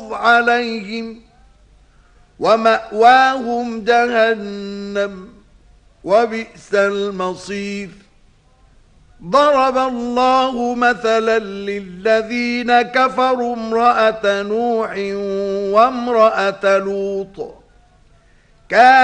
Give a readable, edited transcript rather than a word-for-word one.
يغلظ عليهم ومأواهم جهنم وبئس المصير. ضرب الله مثلا للذين كفروا امرأة نوح وامرأة لوط